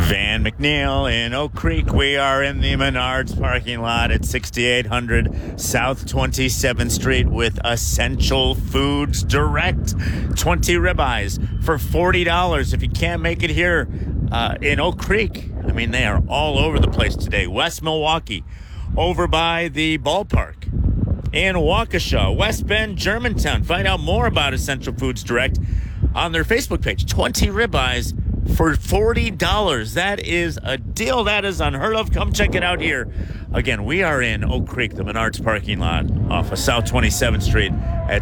Van McNeil in Oak Creek. We are in the Menards parking lot at 6800 South 27th Street with Essential Foods Direct. 20 ribeyes for $40. If you can't make it here in Oak Creek, I mean, they are all over the place today. West Milwaukee, over by the ballpark. In Waukesha, West Bend, Germantown. Find out more about Essential Foods Direct on their Facebook page. 20 ribeyes for $40. That is a deal that is unheard of. Come check it out here. Again, we are in Oak Creek, the Menards parking lot off of South 27th Street at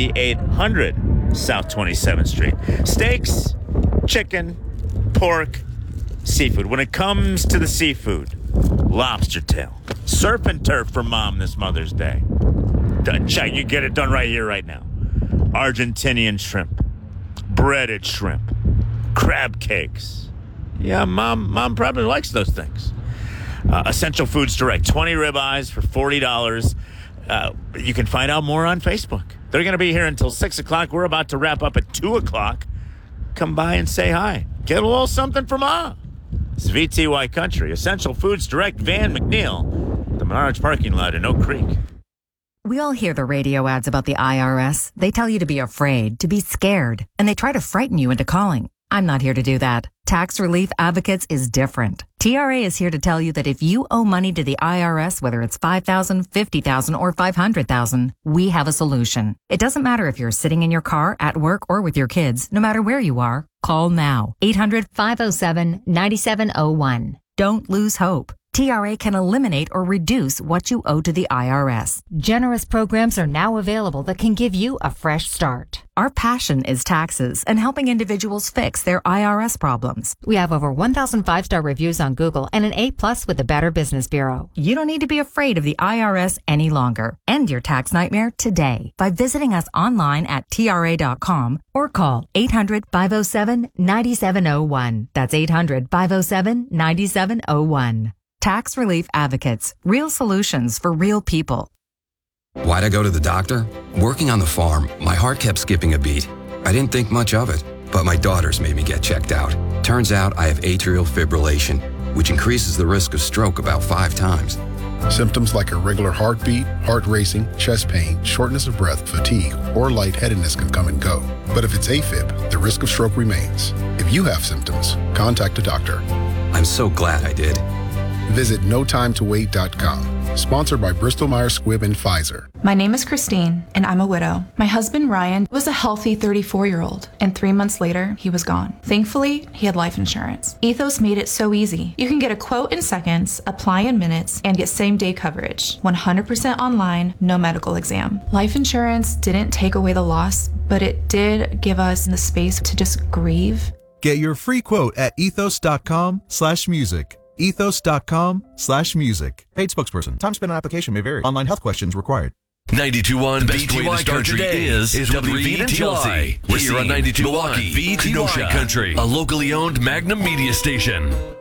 6800 South 27th Street. Steaks, chicken, pork, seafood. When it comes to the seafood, lobster tail, surf and turf for mom this Mother's Day. Check, you get it done right here, right now. Argentinian shrimp, breaded shrimp, crab cakes. Yeah, mom probably likes those things. Essential Foods Direct, 20 ribeyes for $40. You can find out more on Facebook. They're going to be here until 6 o'clock. We're about to wrap up at 2 o'clock. Come by and say hi. Get a little something from mom. It's VTY Country, Essential Foods Direct, Van McNeil, the Menards parking lot in Oak Creek. We all hear the radio ads about the IRS. They tell you to be afraid, to be scared, and they try to frighten you into calling. I'm not here to do that. Tax Relief Advocates is different. TRA is here to tell you that if you owe money to the IRS, whether it's $5,000, $50,000, or $500,000, we have a solution. It doesn't matter if you're sitting in your car, at work, or with your kids. No matter where you are, call now. 800-507-9701. Don't lose hope. TRA can eliminate or reduce what you owe to the IRS. Generous programs are now available that can give you a fresh start. Our passion is taxes and helping individuals fix their IRS problems. We have over 1,000 5-star reviews on Google and an A+ with the Better Business Bureau. You don't need to be afraid of the IRS any longer. End your tax nightmare today by visiting us online at TRA.com or call 800-507-9701. That's 800-507-9701. Tax Relief Advocates. Real solutions for real people. Why'd I go to the doctor? Working on the farm, my heart kept skipping a beat. I didn't think much of it, but my daughters made me get checked out. Turns out I have atrial fibrillation, which increases the risk of stroke about 5 times. Symptoms like irregular heartbeat, heart racing, chest pain, shortness of breath, fatigue, or lightheadedness can come and go. But if it's AFib, the risk of stroke remains. If you have symptoms, contact a doctor. I'm so glad I did. Visit NoTimeToWait.com. Sponsored by Bristol-Myers Squibb and Pfizer. My name is Christine, and I'm a widow. My husband, Ryan, was a healthy 34-year-old, and 3 months later, he was gone. Thankfully, he had life insurance. Ethos made it so easy. You can get a quote in seconds, apply in minutes, and get same-day coverage. 100% online, no medical exam. Life insurance didn't take away the loss, but it did give us the space to just grieve. Get your free quote at ethos.com/music. ethos.com/music. Paid spokesperson. Time spent on application may vary. Online health questions required. 92.1 Best way to start your day is WVTY. We're here on 92.1 VTY Country, a locally owned Magnum media station.